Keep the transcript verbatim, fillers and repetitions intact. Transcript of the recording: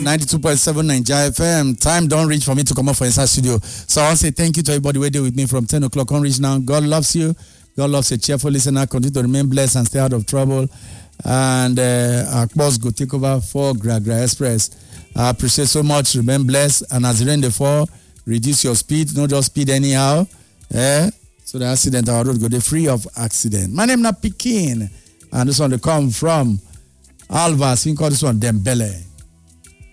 ninety-two point seven Nigeria F M. Time don't reach for me to come up for inside studio. So I want to say thank you to everybody waiting with me from ten o'clock on reach now. God loves you. God loves a cheerful listener. Continue to remain blessed and stay out of trouble. And uh, our boss go take over for Gragra Express. I appreciate so much. Remain blessed. And as the rain dey fall, reduce your speed. Not just speed anyhow. Eh? So the accident our road go dey free of accident. My name na Pikin. And this one they come from Alvas. We call this one Dembele.